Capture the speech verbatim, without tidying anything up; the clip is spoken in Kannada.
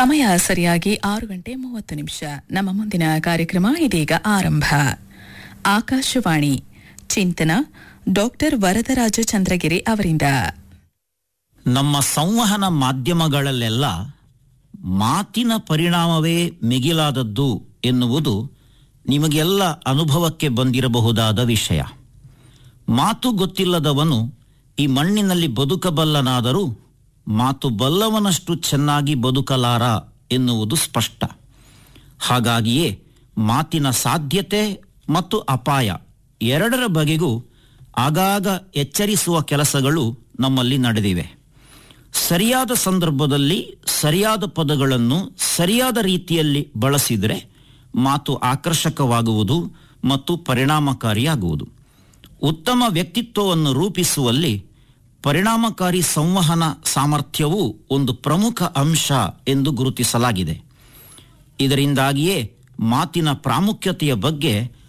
ಸಮಯ ಸರಿಯಾಗಿ ಆರು ಗಂಟೆ ಮೂವತ್ತು ನಿಮಿಷ. ನಮ್ಮ ಮುಂದಿನ ಕಾರ್ಯಕ್ರಮ ಇದೀಗ ಆರಂಭ. ಆಕಾಶವಾಣಿ ಚಿಂತನ ಡಾಕ್ಟರ್ ವರದರಾಜ ಚಂದ್ರಗಿರಿ ಅವರಿಂದ. ನಮ್ಮ ಸಂವಹನ ಮಾಧ್ಯಮಗಳಲ್ಲೆಲ್ಲ ಮಾತಿನ ಪರಿಣಾಮವೇ ಮಿಗಿಲಾದದ್ದು ಎನ್ನುವುದು ನಿಮಗೆಲ್ಲ ಅನುಭವಕ್ಕೆ ಬಂದಿರಬಹುದಾದ ವಿಷಯ. ಮಾತು ಗೊತ್ತಿಲ್ಲದವನು ಈ ಮಣ್ಣಿನಲ್ಲಿ ಬದುಕಬಲ್ಲನಾದರೂ ಮಾತು ಬಲ್ಲವನಷ್ಟು ಚೆನ್ನಾಗಿ ಬದುಕಲಾರ ಎನ್ನುವುದು ಸ್ಪಷ್ಟ. ಹಾಗಾಗಿಯೇ ಮಾತಿನ ಸಾಧ್ಯತೆ ಮತ್ತು ಅಪಾಯ ಎರಡರ ಬಗೆಗೂ ಆಗಾಗ ಎಚ್ಚರಿಸುವ ಕೆಲಸಗಳು ನಮ್ಮಲ್ಲಿ ನಡೆದಿವೆ. ಸರಿಯಾದ ಸಂದರ್ಭದಲ್ಲಿ ಸರಿಯಾದ ಪದಗಳನ್ನು ಸರಿಯಾದ ರೀತಿಯಲ್ಲಿ ಬಳಸಿದರೆ ಮಾತು ಆಕರ್ಷಕವಾಗುವುದು ಮತ್ತು ಪರಿಣಾಮಕಾರಿಯಾಗುವುದು. ಉತ್ತಮ ವ್ಯಕ್ತಿತ್ವವನ್ನು ರೂಪಿಸುವಲ್ಲಿ ಪರಿಣಾಮಕಾರಿ ಸಂವಹನ ಸಾಮರ್ಥ್ಯವೂ ಒಂದು ಪ್ರಮುಖ ಅಂಶ ಎಂದು ಗುರುತಿಸಲಾಗಿದೆ. ಇದರಿಂದಾಗಿಯೇ ಮಾತಿನ ಪ್ರಾಮುಖ್ಯತೆಯ ಬಗ್ಗೆ